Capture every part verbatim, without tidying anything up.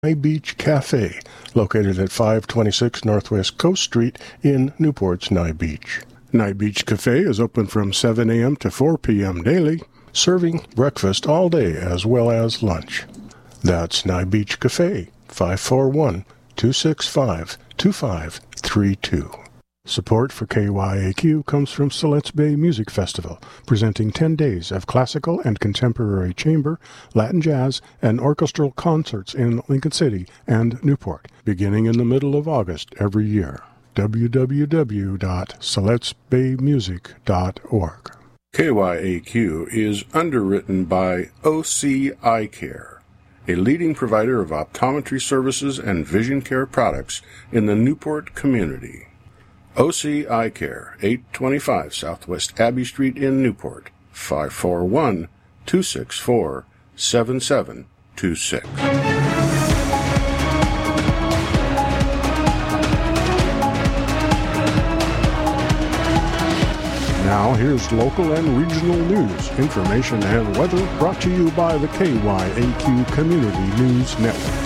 Nye Beach Cafe, located at five twenty-six Northwest Coast Street in Newport's Nye Beach. Nye Beach Cafe is open from seven a.m. to four p.m. daily, serving breakfast all day as well as lunch. That's Nye Beach Cafe, five four one, two six five, two five three two. Support for K Y A Q comes from Siletz Bay Music Festival, presenting ten days of classical and contemporary chamber, Latin jazz, and orchestral concerts in Lincoln City and Newport, beginning in the middle of August every year. w w w dot siletz bay music dot org. K Y A Q is underwritten by O C Eye Care, a leading provider of optometry services and vision care products in the Newport community. O C Eye Care, eight twenty-five Southwest Abbey Street in Newport, five four one, two six four, seven seven two six. Now here's local and regional news, information, and weather brought to you by the K Y A Q Community News Network.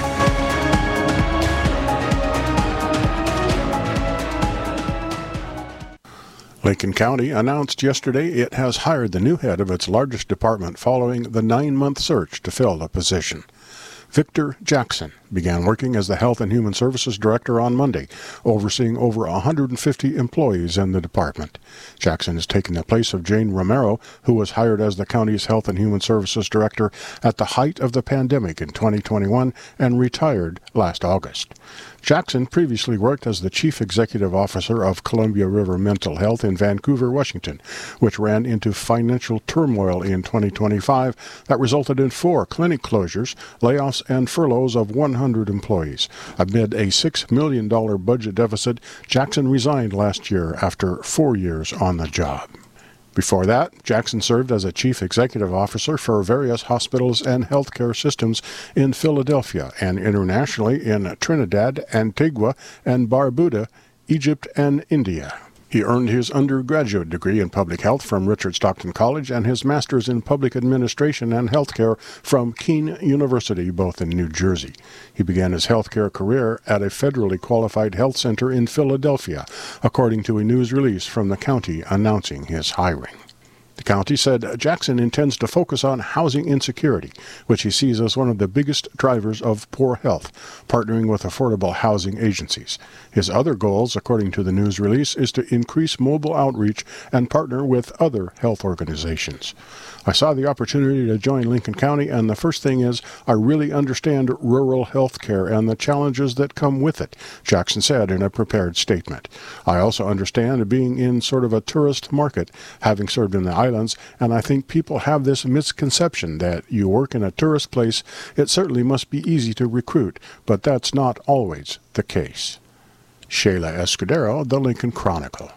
Lincoln County announced yesterday it has hired the new head of its largest department following the nine-month search to fill the position. Victor Jackson began working as the Health and Human Services Director on Monday, overseeing over one hundred fifty employees in the department. Jackson is taking the place of Jane Romero, who was hired as the county's Health and Human Services Director at the height of the pandemic in twenty twenty-one and retired last August. Jackson previously worked as the Chief Executive Officer of Columbia River Mental Health in Vancouver, Washington, which ran into financial turmoil in twenty twenty-five that resulted in four clinic closures, layoffs, and furloughs of one hundred employees. Amid a six million dollars budget deficit, Jackson resigned last year after four years on the job. Before that, Jackson served as a chief executive officer for various hospitals and healthcare systems in Philadelphia and internationally in Trinidad, Antigua, and Barbuda, Egypt, and India. He earned his undergraduate degree in public health from Richard Stockton College and his master's in public administration and healthcare from Keene University, both in New Jersey. He began his healthcare career at a federally qualified health center in Philadelphia, according to a news release from the county announcing his hiring. The county said Jackson intends to focus on housing insecurity, which he sees as one of the biggest drivers of poor health, partnering with affordable housing agencies. His other goals, according to the news release, is to increase mobile outreach and partner with other health organizations. I saw the opportunity to join Lincoln County, and the first thing is I really understand rural health care and the challenges that come with it, Jackson said in a prepared statement. I also understand being in sort of a tourist market, having served in the islands, and I think people have this misconception that you work in a tourist place, it certainly must be easy to recruit, but that's not always the case. Shayla Escudero, The Lincoln Chronicle.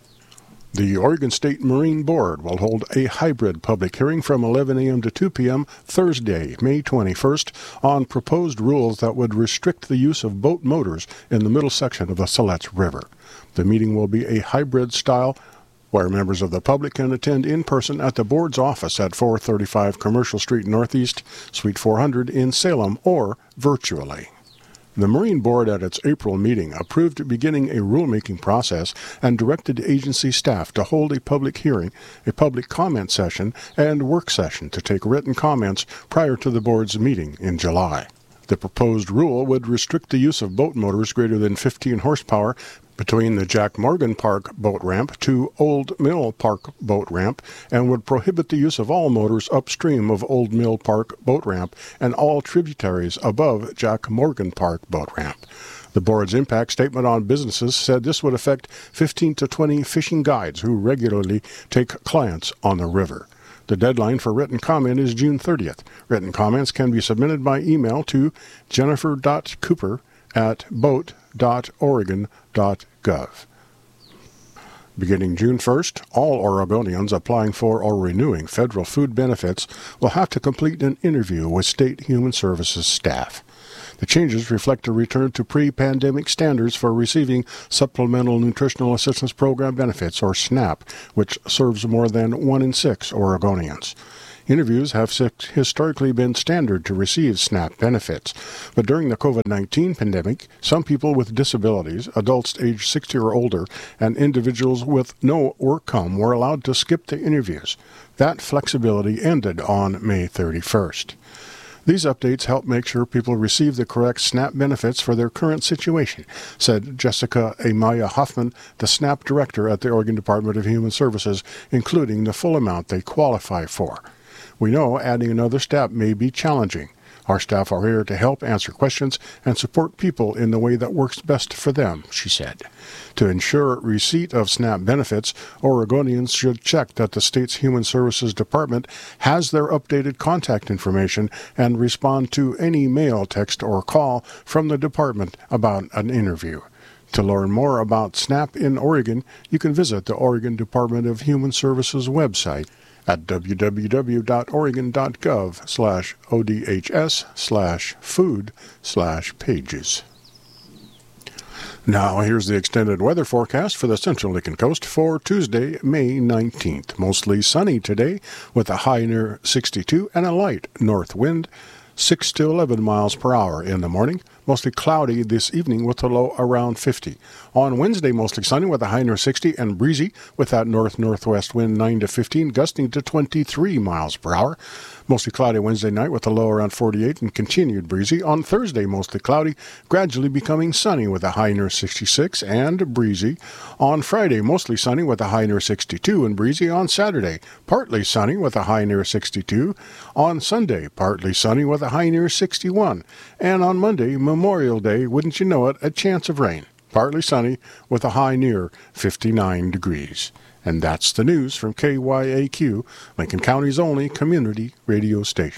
The Oregon State Marine Board will hold a hybrid public hearing from eleven a.m. to two p.m. Thursday, May twenty-first, on proposed rules that would restrict the use of boat motors in the middle section of the Siletz River. The meeting will be a hybrid style where members of the public can attend in person at the board's office at four thirty-five Commercial Street Northeast, Suite four hundred in Salem, or virtually. The Marine Board at its April meeting approved beginning a rulemaking process and directed agency staff to hold a public hearing, a public comment session, and work session to take written comments prior to the board's meeting in July. The proposed rule would restrict the use of boat motors greater than fifteen horsepower between the Jack Morgan Park boat ramp to Old Mill Park boat ramp and would prohibit the use of all motors upstream of Old Mill Park boat ramp and all tributaries above Jack Morgan Park boat ramp. The board's impact statement on businesses said this would affect fifteen to twenty fishing guides who regularly take clients on the river. The deadline for written comment is June thirtieth. Written comments can be submitted by email to jennifer dot cooper at boat dot oregon dot gov. Beginning June first, all Oregonians applying for or renewing federal food benefits will have to complete an interview with state human services staff. The changes reflect a return to pre-pandemic standards for receiving Supplemental Nutritional Assistance Program benefits, or SNAP, which serves more than one in six Oregonians. Interviews have historically been standard to receive SNAP benefits, but during the COVID nineteen pandemic, some people with disabilities, adults aged sixty or older, and individuals with no work-come were allowed to skip the interviews. That flexibility ended on May thirty-first. These updates help make sure people receive the correct SNAP benefits for their current situation, said Jessica Amaya Hoffman, the SNAP director at the Oregon Department of Human Services, including the full amount they qualify for. We know adding another step may be challenging. Our staff are here to help answer questions and support people in the way that works best for them, she said. To ensure receipt of SNAP benefits, Oregonians should check that the state's Human Services Department has their updated contact information and respond to any mail, text, or call from the department about an interview. To learn more about SNAP in Oregon, you can visit the Oregon Department of Human Services website at w w w dot oregon dot gov slash O D H S slash food slash pages. Now, here's the extended weather forecast for the Central Lincoln Coast for Tuesday, May nineteenth. Mostly sunny today with a high near sixty-two and a light north wind, six to eleven miles per hour in the morning. Mostly cloudy this evening with a low around fifty. On Wednesday, mostly sunny with a high near sixty and breezy with that north-northwest wind nine to fifteen, gusting to twenty-three miles per hour. Mostly cloudy Wednesday night with a low around forty-eight and continued breezy. On Thursday, mostly cloudy, gradually becoming sunny with a high near sixty-six and breezy. On Friday, mostly sunny with a high near sixty-two and breezy. On Saturday, partly sunny with a high near sixty-two. On Sunday, partly sunny with a high near sixty-one. And on Monday, Memorial Day, wouldn't you know it, a chance of rain. Partly sunny with a high near fifty-nine degrees. And that's the news from K Y A Q, Lincoln County's only community radio station.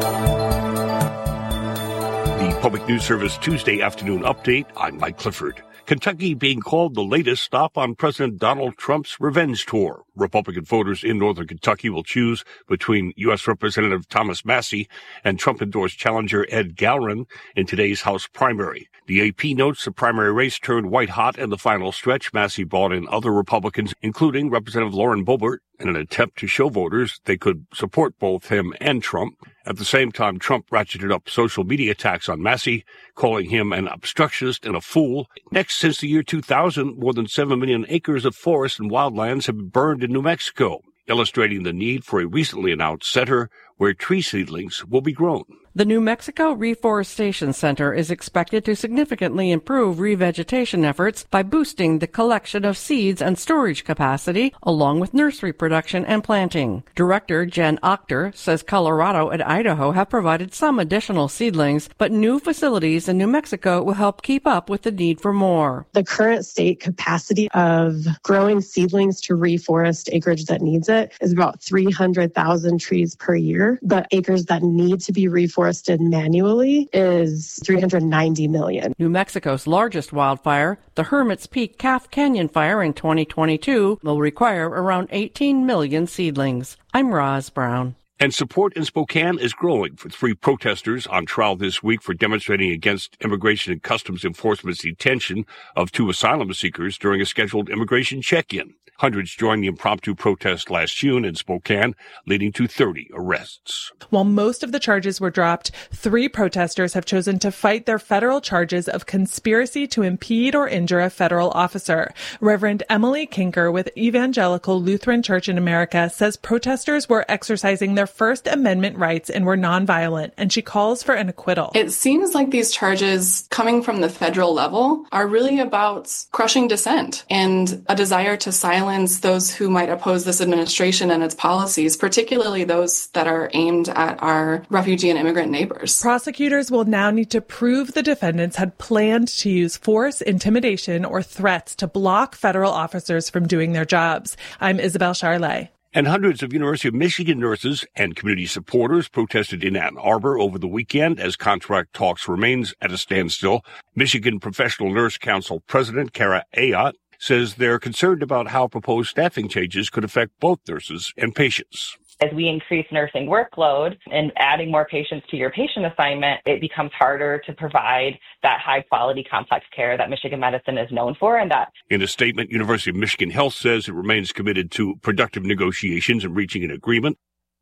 The Public News Service Tuesday afternoon update. I'm Mike Clifford. Kentucky being called the latest stop on President Donald Trump's revenge tour. Republican voters in northern Kentucky will choose between U S Representative Thomas Massie and Trump-endorsed challenger Ed Galron in today's House primary. The A P notes the primary race turned white-hot in the final stretch. Massie brought in other Republicans, including Representative Lauren Boebert, in an attempt to show voters they could support both him and Trump. At the same time, Trump ratcheted up social media attacks on Massie, calling him an obstructionist and a fool. Next, since the year two thousand, more than seven million acres of forest and wildlands have been burned in New Mexico, illustrating the need for a recently announced center where tree seedlings will be grown. The New Mexico Reforestation Center is expected to significantly improve revegetation efforts by boosting the collection of seeds and storage capacity, along with nursery production and planting. Director Jen Ochter says Colorado and Idaho have provided some additional seedlings, but new facilities in New Mexico will help keep up with the need for more. The current state capacity of growing seedlings to reforest acreage that needs it is about three hundred thousand trees per year, but acres that need to be reforested manually is three hundred ninety million. New Mexico's largest wildfire, the Hermit's Peak Calf Canyon fire in twenty twenty-two, will require around eighteen million seedlings. I'm Roz Brown. And support in Spokane is growing for three protesters on trial this week for demonstrating against Immigration and Customs Enforcement's detention of two asylum seekers during a scheduled immigration check-in. Hundreds joined the impromptu protest last June in Spokane, leading to thirty arrests. While most of the charges were dropped, three protesters have chosen to fight their federal charges of conspiracy to impede or injure a federal officer. Reverend Emily Kinker with Evangelical Lutheran Church in America says protesters were exercising their First Amendment rights and were nonviolent, and she calls for an acquittal. It seems like these charges coming from the federal level are really about crushing dissent and a desire to silence those who might oppose this administration and its policies, particularly those that are aimed at our refugee and immigrant neighbors. Prosecutors will now need to prove the defendants had planned to use force, intimidation, or threats to block federal officers from doing their jobs. I'm Isabel Charlet. And hundreds of University of Michigan nurses and community supporters protested in Ann Arbor over the weekend as contract talks remains at a standstill. Michigan Professional Nurse Council President Kara Ayotte says they're concerned about how proposed staffing changes could affect both nurses and patients. As we increase nursing workload and adding more patients to your patient assignment, it becomes harder to provide that high-quality complex care that Michigan medicine is known for. And that, in a statement, University of Michigan Health says it remains committed to productive negotiations and reaching an agreement.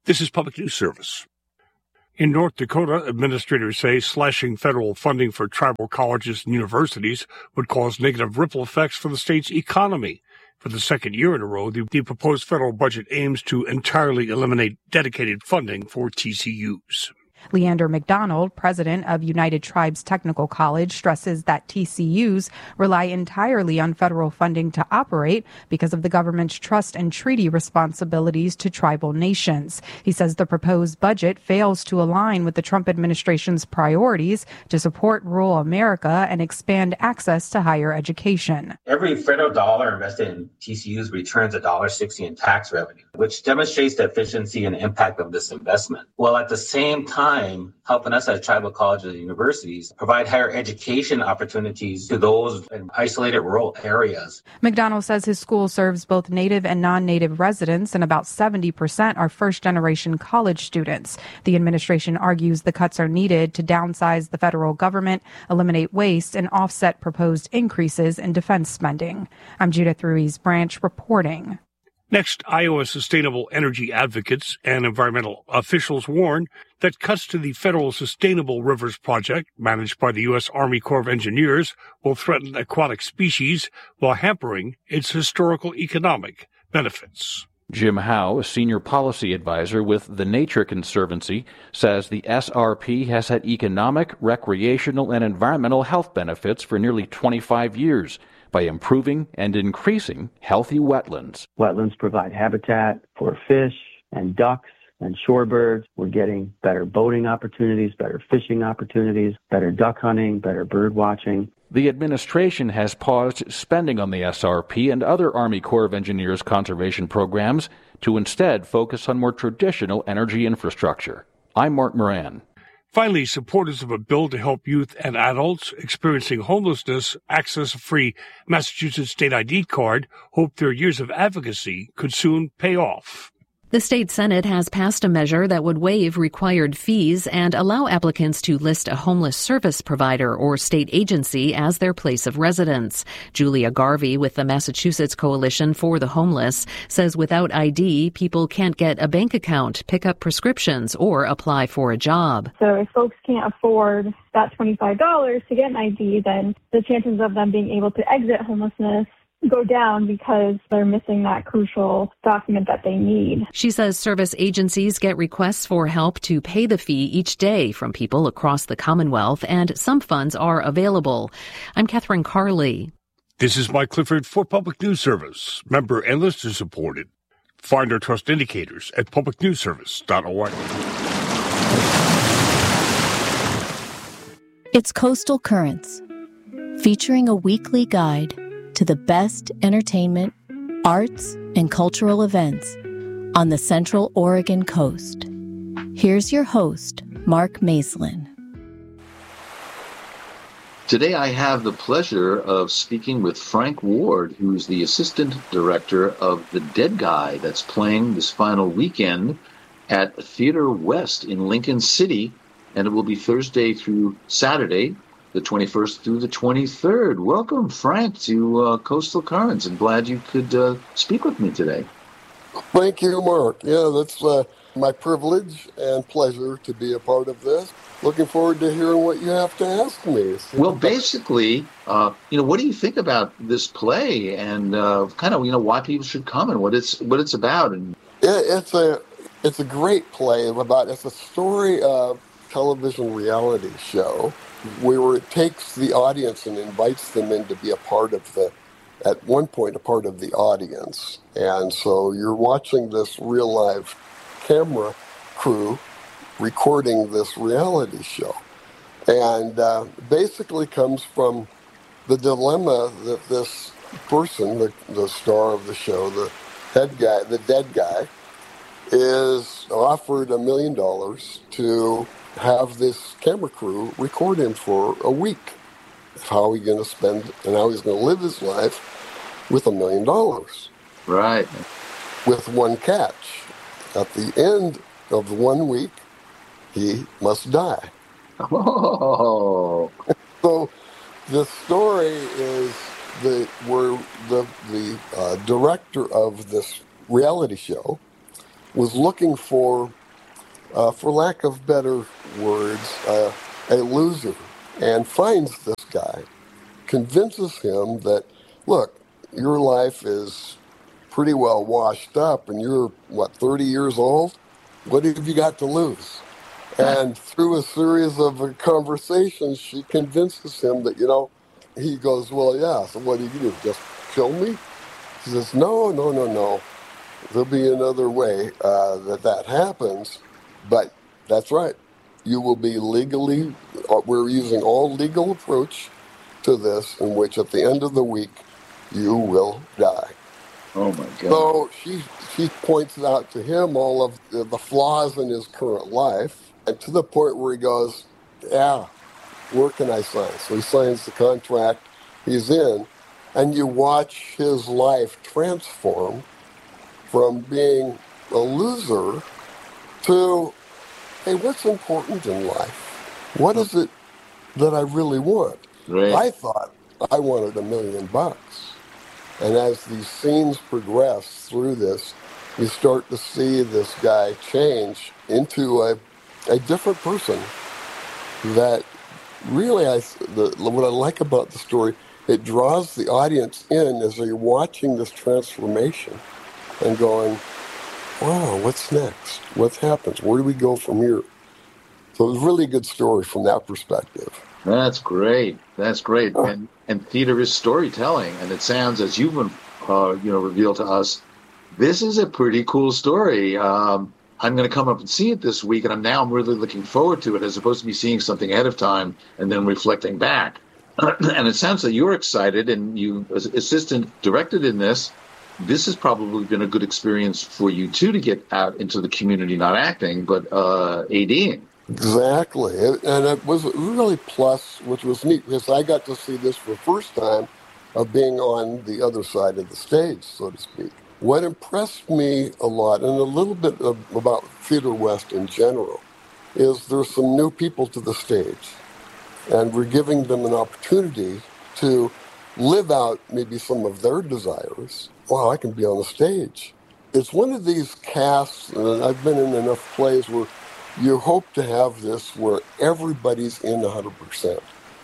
This is Public News Service. In North Dakota, administrators say slashing federal funding for tribal colleges and universities would cause negative ripple effects for the state's economy. For the second year in a row, the, the proposed federal budget aims to entirely eliminate dedicated funding for T C Us. Leander McDonald, president of United Tribes Technical College, stresses that T C Us rely entirely on federal funding to operate because of the government's trust and treaty responsibilities to tribal nations. He says the proposed budget fails to align with the Trump administration's priorities to support rural America and expand access to higher education. Every federal dollar invested in T C Us returns one dollar sixty in tax revenue, which demonstrates the efficiency and impact of this investment, while at the same time helping us as tribal colleges and universities provide higher education opportunities to those in isolated rural areas. McDonald says his school serves both Native and non-Native residents, and about seventy percent are first-generation college students. The administration argues the cuts are needed to downsize the federal government, eliminate waste, and offset proposed increases in defense spending. I'm Judith Ruiz Branch reporting. Next, Iowa sustainable energy advocates and environmental officials warn that cuts to the federal Sustainable Rivers Project, managed by the U S Army Corps of Engineers, will threaten aquatic species while hampering its historical economic benefits. Jim Howe, a senior policy advisor with the Nature Conservancy, says the S R P has had economic, recreational, and environmental health benefits for nearly twenty-five years. By improving and increasing healthy wetlands. Wetlands provide habitat for fish and ducks and shorebirds. We're getting better boating opportunities, better fishing opportunities, better duck hunting, better bird watching. The administration has paused spending on the S R P and other Army Corps of Engineers conservation programs to instead focus on more traditional energy infrastructure. I'm Mark Moran. Finally, supporters of a bill to help youth and adults experiencing homelessness access a free Massachusetts state I D card hope their years of advocacy could soon pay off. The state Senate has passed a measure that would waive required fees and allow applicants to list a homeless service provider or state agency as their place of residence. Julia Garvey with the Massachusetts Coalition for the Homeless says without I D, people can't get a bank account, pick up prescriptions, or apply for a job. So if folks can't afford that twenty-five dollars to get an I D, then the chances of them being able to exit homelessness go down because they're missing that crucial document that they need. She says service agencies get requests for help to pay the fee each day from people across the Commonwealth, and some funds are available. I'm Catherine Carley. This is Mike Clifford for Public News Service, member and listener supported. Find our trust indicators at public news service dot org. It's Coastal Currents, featuring a weekly guide to the best entertainment, arts, and cultural events on the Central Oregon coast. Here's your host, Mark Maislin. Today I have the pleasure of speaking with Frank Ward, who's the assistant director of The Dead Guy, that's playing this final weekend at Theater West in Lincoln City, and it will be Thursday through Saturday, the twenty-first through the twenty-third. Welcome, Frank, to uh, Coastal Currents. I'm glad you could uh, speak with me today. Thank you, Mark. Yeah, that's uh, my privilege and pleasure to be a part of this. Looking forward to hearing what you have to ask me. Well, basically, uh, you know, what do you think about this play, and uh, kind of, you know, why people should come and what it's what it's about? And yeah, it's a it's a great play about. It's a story of television reality show, where it takes the audience and invites them in to be a part of the, at one point, a part of the audience. And so you're watching this real live camera crew recording this reality show. And uh, basically comes from the dilemma that this person, the, the star of the show, the head guy, the dead guy, is offered a million dollars to have this camera crew record him for a week. How he's going to spend and how he's going to live his life with a million dollars. Right. With one catch. At the end of one week, he must die. Oh. So the story is the where the the uh, director of this reality show was looking for, uh, for lack of better words, uh, a loser, and finds this guy, convinces him that, look, your life is pretty well washed up and you're, what, thirty years old? What have you got to lose? And through a series of uh, conversations, she convinces him that, you know, he goes, well, yeah, so what do you do, just kill me? She says, no, no, no, no. There'll be another way uh, that that happens, but that's right. You will be legally, uh, we're using all legal approach to this, in which at the end of the week, you will die. Oh, my God. So she, she points out to him all of the, the flaws in his current life, and to the point where he goes, yeah, where can I sign? So he signs the contract, he's in, and you watch his life transform from being a loser to, hey, what's important in life? What is it that I really want? Right. I thought I wanted a million bucks. And as these scenes progress through this, you start to see this guy change into a, a different person that really, I, the, what I like about the story, it draws the audience in as they're watching this transformation and going, wow, what's next? What happens? Where do we go from here? So it's a really good story from that perspective. That's great. That's great. Oh. And and theater is storytelling. And it sounds, as you've been, uh, you know, revealed to us, this is a pretty cool story. Um, I'm going to come up and see it this week, and I'm now I'm really looking forward to it, as opposed to be seeing something ahead of time and then reflecting back. And it sounds like you're excited, and you, as assistant directed in this, this has probably been a good experience for you, too, to get out into the community, not acting, but uh, ADing. Exactly. And it was really plus, which was neat, because I got to see this for the first time of being on the other side of the stage, so to speak. What impressed me a lot, and a little bit of, about Theater West in general, is there's some new people to the stage. And we're giving them an opportunity to live out maybe some of their desires. Wow, I can be on the stage. It's one of these casts, and I've been in enough plays where you hope to have this where everybody's in one hundred percent.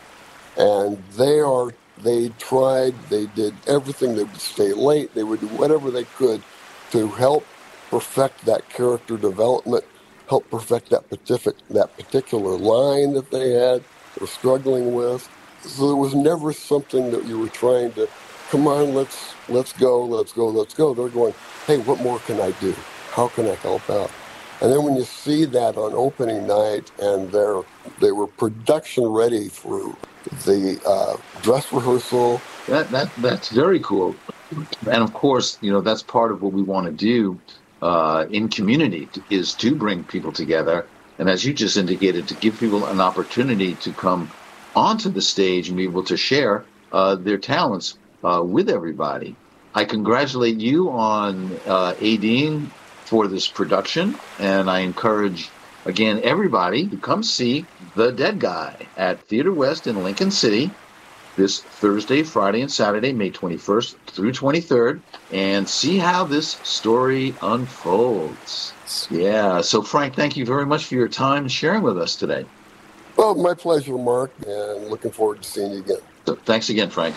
And they are, they tried, they did everything. They would stay late. They would do whatever they could to help perfect that character development, help perfect that particular, that particular line that they had, were struggling with. So there was never something that you were trying to, come on, let's let's go, let's go, let's go. They're going, hey, what more can I do? How can I help out? And then when you see that on opening night, and they're they were production ready for the uh, dress rehearsal. That that that's very cool. And of course, you know, that's part of what we want to do uh, in community, is to bring people together. And as you just indicated, to give people an opportunity to come onto the stage and be able to share uh, their talents uh, with everybody. I congratulate you on uh, ADing for this production, and I encourage, again, everybody to come see The Dead Guy at Theater West in Lincoln City this Thursday, Friday, and Saturday, May twenty-first through twenty-third, and see how this story unfolds. Yeah, so Frank, thank you very much for your time sharing with us today. Well, my pleasure, Mark, and looking forward to seeing you again. So, thanks again, Frank.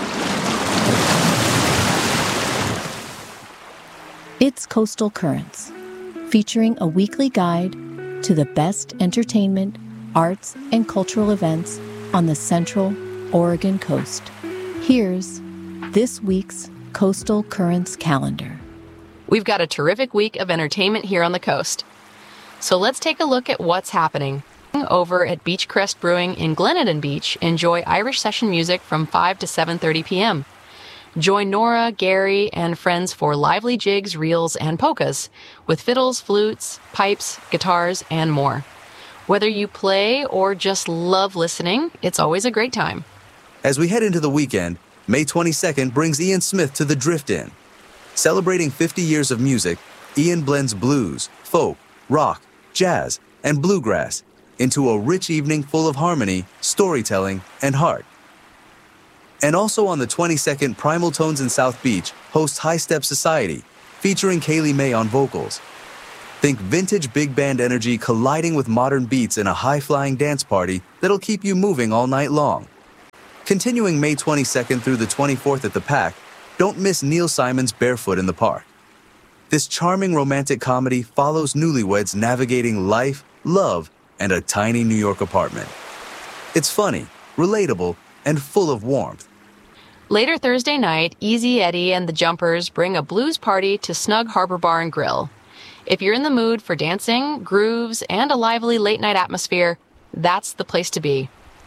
It's Coastal Currents, featuring a weekly guide to the best entertainment, arts, and cultural events on the Central Oregon coast. Here's this week's Coastal Currents calendar. We've got a terrific week of entertainment here on the coast. So let's take a look at what's happening. Over at Beachcrest Brewing in Glenadon Beach, enjoy Irish session music from five to seven thirty p.m. Join Nora, Gary, and friends for lively jigs, reels, and polkas with fiddles, flutes, pipes, guitars, and more. Whether you play or just love listening, it's always a great time. As we head into the weekend, May twenty-second brings Ian Smith to the Drift Inn. Celebrating fifty years of music, Ian blends blues, folk, rock, jazz, and bluegrass into a rich evening full of harmony, storytelling, and heart. And also on the twenty-second, Primal Tones in South Beach hosts High Step Society, featuring Kaylee May on vocals. Think vintage big band energy colliding with modern beats in a high-flying dance party that'll keep you moving all night long. Continuing May twenty-second through the twenty-fourth at the Pack, don't miss Neil Simon's Barefoot in the Park. This charming romantic comedy follows newlyweds navigating life, love, and a tiny New York apartment. It's funny, relatable, and full of warmth. Later Thursday night, Easy Eddie and the Jumpers bring a blues party to Snug Harbor Bar and Grill. If you're in the mood for dancing, grooves, and a lively late-night atmosphere, that's the place to be.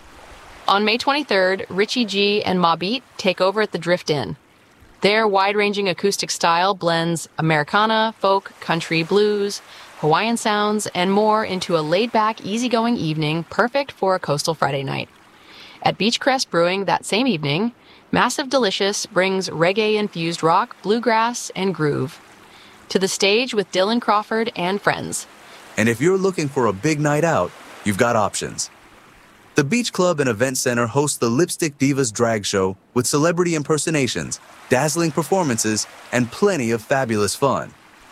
On May twenty-third, Richie G and Ma Beat take over at the Drift Inn. Their wide-ranging acoustic style blends Americana, folk, country, blues, Hawaiian sounds, and more into a laid-back, easygoing evening perfect for a coastal Friday night. At Beachcrest Brewing that same evening, Massive Delicious brings reggae-infused rock, bluegrass, and groove to the stage with Dylan Crawford and friends. And if you're looking for a big night out, you've got options. The Beach Club and Event Center hosts the Lipstick Divas Drag Show with celebrity impersonations, dazzling performances, and plenty of fabulous fun.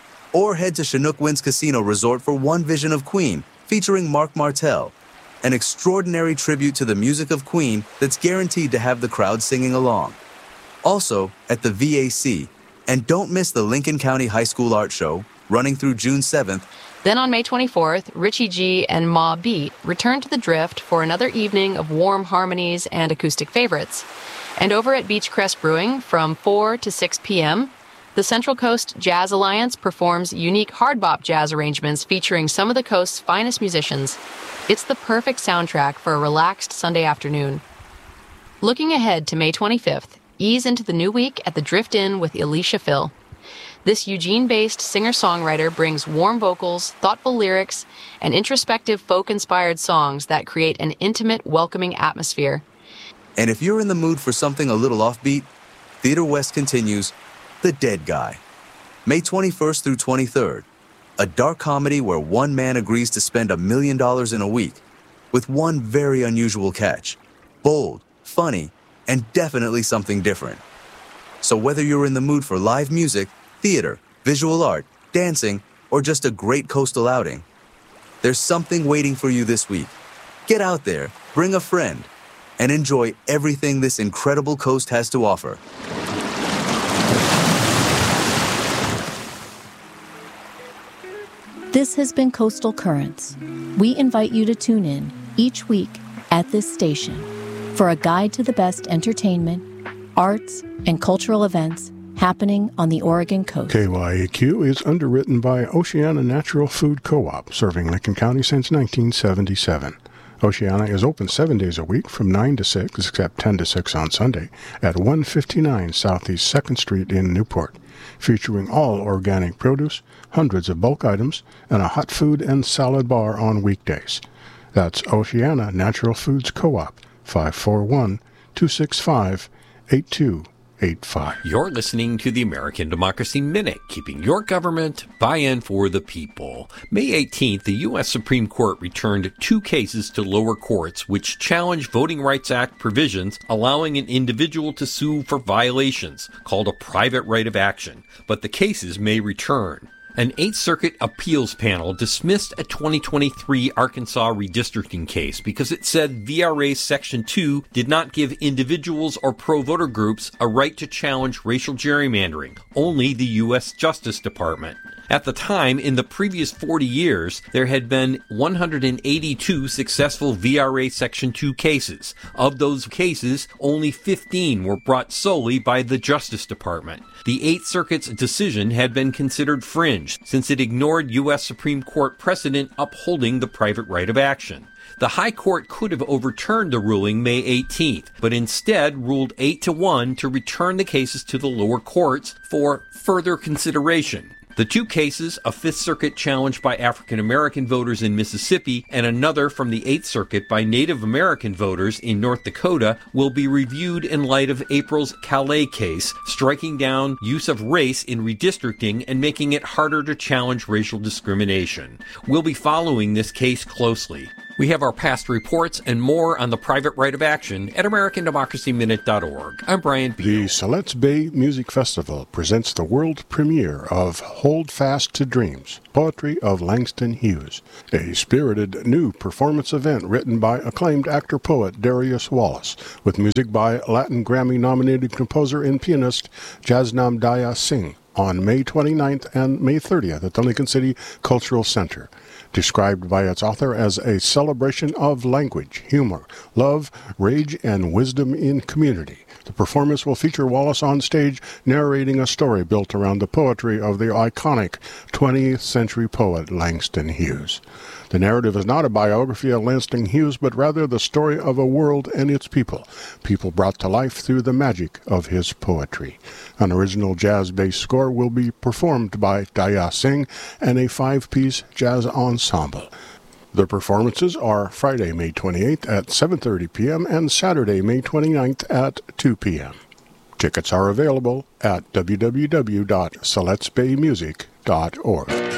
Or head to Chinook Winds Casino Resort for One Vision of Queen, featuring Mark Martel, an extraordinary tribute to the music of Queen that's guaranteed to have the crowd singing along. Also, at the V A C, and don't miss the Lincoln County High School Art Show, running through June seventh. Then on May twenty-fourth, Richie G and Ma Beat return to the Drift for another evening of warm harmonies and acoustic favorites. And over at Beachcrest Brewing from four to six p.m., the Central Coast Jazz Alliance performs unique hard bop jazz arrangements featuring some of the coast's finest musicians. It's the perfect soundtrack for a relaxed Sunday afternoon. Looking ahead to May twenty-fifth, ease into the new week at the Drift Inn with Alicia Phil. This Eugene-based singer-songwriter brings warm vocals, thoughtful lyrics, and introspective folk-inspired songs that create an intimate, welcoming atmosphere. And if you're in the mood for something a little offbeat, Theater West continues The Dead Guy. May twenty-first through twenty-third, a dark comedy where one man agrees to spend a million dollars in a week, with one very unusual catch. Bold, funny, and definitely something different. So whether you're in the mood for live music, theater, visual art, dancing, or just a great coastal outing, there's something waiting for you this week. Get out there, bring a friend, and enjoy everything this incredible coast has to offer. This has been Coastal Currents. We invite you to tune in each week at this station for a guide to the best entertainment, arts, and cultural events happening on the Oregon coast. K Y A Q is underwritten by Oceana Natural Food Co-op, serving Lincoln County since nineteen seventy-seven. Oceana is open seven days a week from nine to six, except ten to six on Sunday, at one fifty-nine Southeast second Street in Newport, featuring all organic produce, hundreds of bulk items, and a hot food and salad bar on weekdays. That's Oceana Natural Foods Co-op, five four one, two six five, eight two eight five. You're listening to the American Democracy Minute, keeping your government buy-in for the people. May eighteenth, the U S Supreme Court returned two cases to lower courts which challenge Voting Rights Act provisions allowing an individual to sue for violations, called a private right of action, but the cases may return. An Eighth Circuit appeals panel dismissed a twenty twenty-three Arkansas redistricting case because it said V R A Section two did not give individuals or pro-voter groups a right to challenge racial gerrymandering, only the U S Justice Department. At the time, in the previous forty years, there had been one hundred eighty-two successful V R A Section two cases. Of those cases, only fifteen were brought solely by the Justice Department. The Eighth Circuit's decision had been considered fringe, since it ignored U S Supreme Court precedent upholding the private right of action. The High Court could have overturned the ruling May eighteenth, but instead ruled eight to one to return the cases to the lower courts for further consideration. The two cases, a Fifth Circuit challenge by African American voters in Mississippi and another from the Eighth Circuit by Native American voters in North Dakota, will be reviewed in light of April's Calais case, striking down use of race in redistricting and making it harder to challenge racial discrimination. We'll be following this case closely. We have our past reports and more on the private right of action at American Democracy Minute dot org. I'm Brian Beal. The Siletz Bay Music Festival presents the world premiere of Hold Fast to Dreams, poetry of Langston Hughes, a spirited new performance event written by acclaimed actor-poet Darius Wallace, with music by Latin Grammy-nominated composer and pianist Jasnam Daya Singh, on May twenty-ninth and May thirtieth at the Lincoln City Cultural Center. Described by its author as a celebration of language, humor, love, rage, and wisdom in community. The performance will feature Wallace on stage narrating a story built around the poetry of the iconic twentieth century poet Langston Hughes. The narrative is not a biography of Langston Hughes, but rather the story of a world and its people, people brought to life through the magic of his poetry. An original jazz-based score will be performed by Daya Singh and a five-piece jazz ensemble. The performances are Friday, May twenty-eighth at seven thirty p.m. and Saturday, May twenty-ninth at two p.m. Tickets are available at w w w dot siletz bay music dot org.